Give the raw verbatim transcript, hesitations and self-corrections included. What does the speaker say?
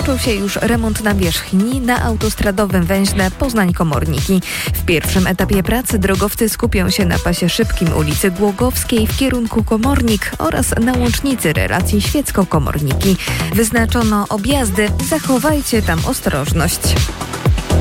Rozpoczął się już remont nawierzchni na autostradowym węźle Poznań-Komorniki. W pierwszym etapie pracy drogowcy skupią się na pasie szybkim ulicy Głogowskiej w kierunku Komornik oraz na łącznicy relacji Świecko-Komorniki. Wyznaczono objazdy, zachowajcie tam ostrożność.